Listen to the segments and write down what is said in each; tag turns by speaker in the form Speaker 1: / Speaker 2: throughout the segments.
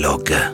Speaker 1: Dialogue.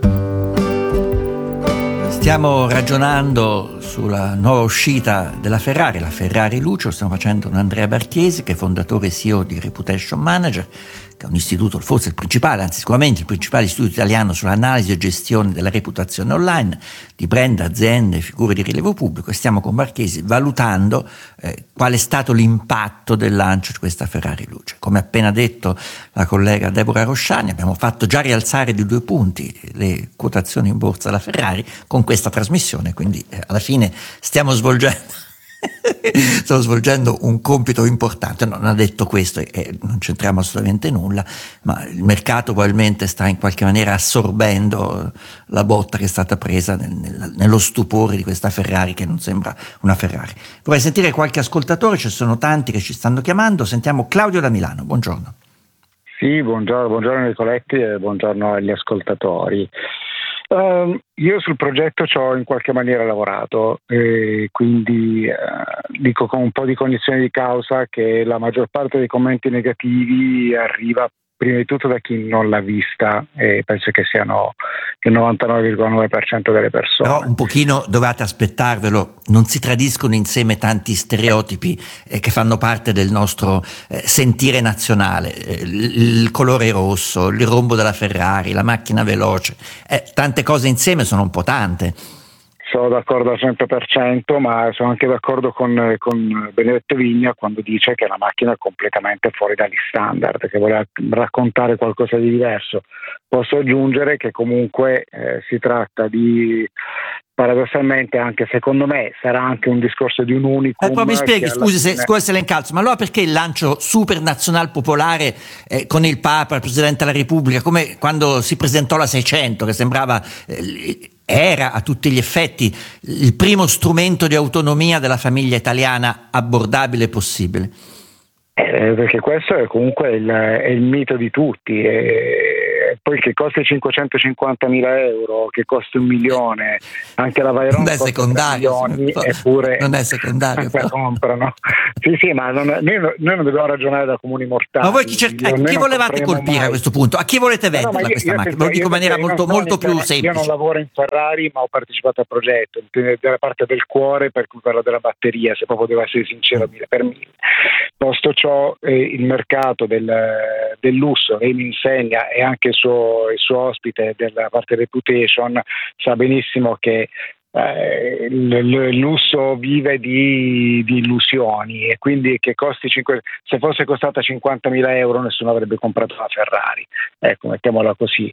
Speaker 2: Stiamo ragionando sulla nuova uscita della Ferrari, la Ferrari Luce. Lo stiamo facendo con Andrea Barchiesi, che è fondatore e CEO di Reputation Manager, che è un istituto, forse il principale, anzi sicuramente il principale istituto italiano sull'analisi e gestione della reputazione online di brand, aziende e figure di rilievo pubblico. E stiamo con Barchiesi valutando qual è stato l'impatto del lancio di questa Ferrari Luce. Come appena detto la collega Deborah Rosciani, abbiamo fatto già rialzare di 2 punti le quotazioni in borsa della Ferrari con questa trasmissione, quindi alla fine stiamo svolgendo un compito importante. Non ha detto questo e non c'entriamo assolutamente nulla, ma il mercato probabilmente sta in qualche maniera assorbendo la botta che è stata presa nello stupore di questa Ferrari che non sembra una Ferrari. Vorrei sentire qualche ascoltatore, ci sono tanti che ci stanno chiamando. Sentiamo Claudio da Milano, buongiorno.
Speaker 3: Sì, buongiorno Nicoletti e buongiorno agli ascoltatori. Io sul progetto ci ho in qualche maniera lavorato, quindi dico con un po' di cognizione di causa che la maggior parte dei commenti negativi arriva prima di tutto da chi non l'ha vista, e penso che siano il 99,9% delle persone.
Speaker 2: Però un pochino dovete aspettarvelo, non si tradiscono insieme tanti stereotipi che fanno parte del nostro sentire nazionale, il colore rosso, il rombo della Ferrari, la macchina veloce, tante cose insieme sono un po' tante.
Speaker 3: Sono d'accordo al 100%, ma sono anche d'accordo con Benedetto Vigna quando dice che la macchina è completamente fuori dagli standard, che voleva raccontare qualcosa di diverso. Posso aggiungere che comunque si tratta di, paradossalmente, anche secondo me sarà anche un discorso di un unicum.
Speaker 2: Però mi spieghi, scusi se le incalzo, ma allora perché il lancio super nazional popolare con il Papa, il Presidente della Repubblica, come quando si presentò la 600, che sembrava era a tutti gli effetti il primo strumento di autonomia della famiglia italiana abbordabile possibile?
Speaker 3: Perché questo è comunque il mito di tutti. Poi che costi 550.000 euro, che costi 1 milione, anche la Veyron
Speaker 2: non è secondario,
Speaker 3: eppure
Speaker 2: non è secondario,
Speaker 3: la comprano. Sì, ma noi non dobbiamo ragionare da comuni mortali.
Speaker 2: Ma voi chi volevate colpire mai a questo punto? A chi volete venderla questa macchina? Lo dico in maniera molto più semplice.
Speaker 3: Io non lavoro in Ferrari, ma ho partecipato al progetto, della parte del cuore, per cui parlo della batteria, se proprio devo essere sincero, 1000 per 1000. Posto ciò, il mercato del lusso, lei mi insegna, e anche il suo ospite della parte Reputation sa benissimo che il lusso vive di illusioni, e quindi che costi se fosse costata 50.000 euro nessuno avrebbe comprato la Ferrari, ecco, mettiamola così.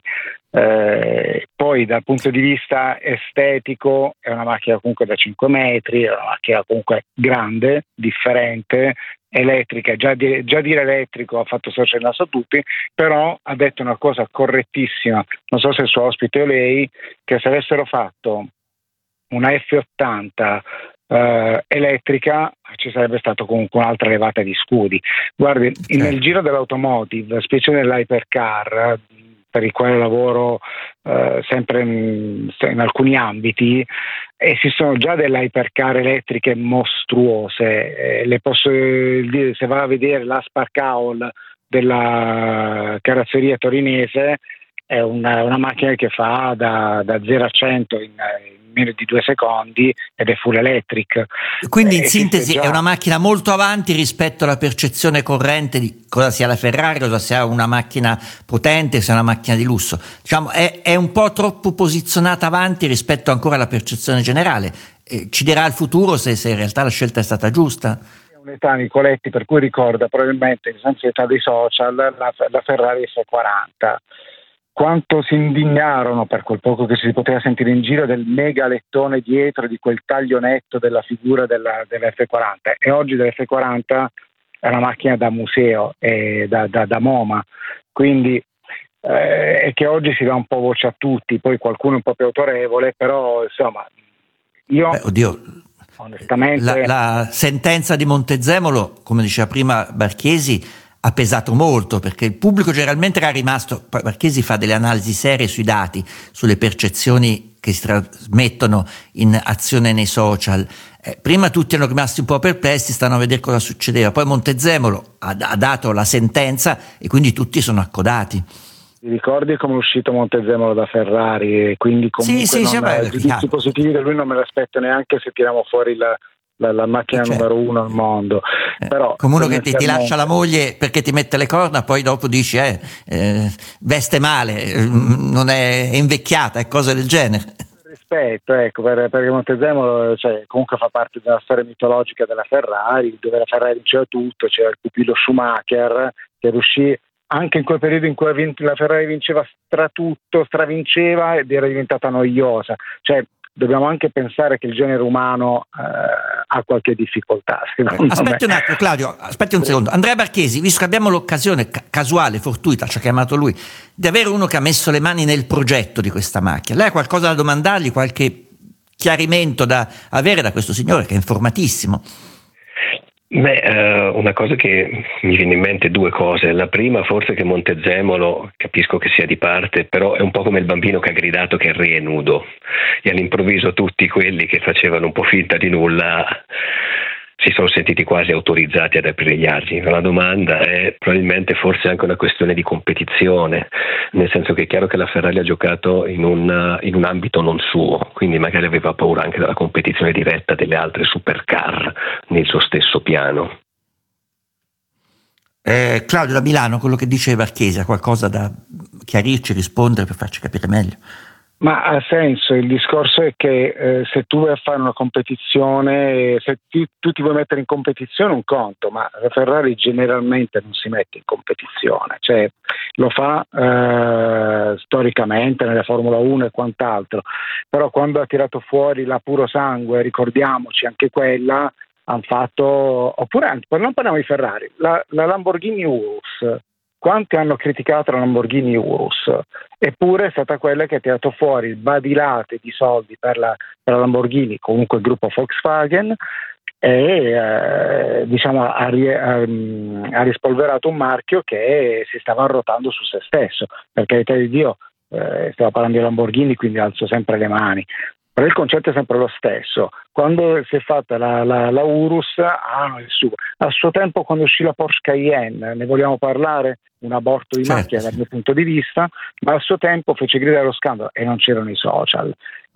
Speaker 3: Poi dal punto di vista estetico è una macchina comunque da 5 metri, è una macchina comunque grande, differente, elettrica. Già dire elettrico ha fatto sorgere il naso a tutti, però ha detto una cosa correttissima, non so se il suo ospite o lei, che se avessero fatto una F80 elettrica ci sarebbe stato comunque un'altra levata di scudi. Guardi, nel giro dell'automotive, specie nell'hypercar, per il quale lavoro sempre in alcuni ambiti, esistono già delle hypercar elettriche mostruose. Le posso dire, se va a vedere la Spark Owl della carrozzeria torinese, è una macchina che fa da 0 a 100 in meno di 2 secondi ed è full electric.
Speaker 2: Quindi in sintesi è una macchina molto avanti rispetto alla percezione corrente di cosa sia la Ferrari, cosa sia una macchina potente, sia una macchina di lusso. Diciamo è un po' troppo posizionata avanti rispetto ancora alla percezione generale. Ci dirà il futuro se in realtà la scelta è stata giusta.
Speaker 3: Un'età, Nicoletti, per cui ricorda probabilmente, senza età dei social, la Ferrari F40. Quanto si indignarono, per quel poco che si poteva sentire in giro, del mega lettone dietro, di quel taglio netto della figura della F40. E oggi dell'F40 è una macchina da museo, da MoMA. Quindi è che oggi si dà un po' voce a tutti, poi qualcuno un po' più autorevole, però insomma io... onestamente...
Speaker 2: La sentenza di Montezemolo, come diceva prima Barchiesi, ha pesato molto, perché il pubblico generalmente era rimasto, Barchiesi fa delle analisi serie sui dati, sulle percezioni che si trasmettono in azione nei social. Prima tutti erano rimasti un po' perplessi, stanno a vedere cosa succedeva, poi Montezemolo ha dato la sentenza e quindi tutti sono accodati.
Speaker 3: Ti ricordi come è uscito Montezemolo da Ferrari? E quindi comunque
Speaker 2: Sì,
Speaker 3: giudizi positivi da lui non me l'aspetto neanche se tiriamo fuori la macchina numero uno al mondo. Però
Speaker 2: come uno che ti lascia la moglie perché ti mette le corna, poi dopo dici veste male, non è invecchiata e cose del genere.
Speaker 3: Rispetto, ecco, perché Montezemolo comunque fa parte della storia mitologica della Ferrari, dove la Ferrari vinceva tutto. C'era il pupillo Schumacher che riuscì anche in quel periodo in cui la Ferrari vinceva stravinceva ed era diventata noiosa. Dobbiamo anche pensare che il genere umano ha qualche difficoltà.
Speaker 2: Aspetti un attimo, Claudio, aspetti un secondo. Andrea Marchesi, visto che abbiamo l'occasione casuale, fortuita, ci ha chiamato lui, di avere uno che ha messo le mani nel progetto di questa macchina, lei ha qualcosa da domandargli, qualche chiarimento da avere da questo signore che è informatissimo?
Speaker 1: Una cosa che mi viene in mente, due cose. La prima, forse, che Montezemolo, capisco che sia di parte, però è un po' come il bambino che ha gridato che Henry è nudo, e all'improvviso tutti quelli che facevano un po' finta di nulla si sono sentiti quasi autorizzati ad aprire gli argini. La domanda è probabilmente forse anche una questione di competizione, nel senso che è chiaro che la Ferrari ha giocato in un ambito non suo, quindi magari aveva paura anche della competizione diretta delle altre supercar nel suo stesso piano.
Speaker 2: Claudio da Milano, quello che dice Marchesi, ha qualcosa da chiarirci, rispondere per farci capire meglio?
Speaker 3: Ma ha senso, il discorso è che se tu vuoi fare una competizione, se tu ti vuoi mettere in competizione un conto, ma la Ferrari generalmente non si mette in competizione, lo fa storicamente nella Formula 1 e quant'altro, però quando ha tirato fuori la puro sangue, ricordiamoci anche quella, hanno fatto, oppure anche, non parliamo di Ferrari, la Lamborghini Urus. Quanti hanno criticato la Lamborghini Urus? Eppure è stata quella che ha tirato fuori il badilate di soldi per la Lamborghini, comunque il gruppo Volkswagen, e ha rispolverato un marchio che si stava arrotando su se stesso. Per carità di Dio, stiamo parlando di Lamborghini, quindi alzo sempre le mani. Però il concetto è sempre lo stesso. Quando si è fatta la Urus, a suo tempo quando uscì la Porsche Cayenne, ne vogliamo parlare? Un aborto di macchina dal mio punto di vista, ma a suo tempo fece gridare lo scandalo e non c'erano i social.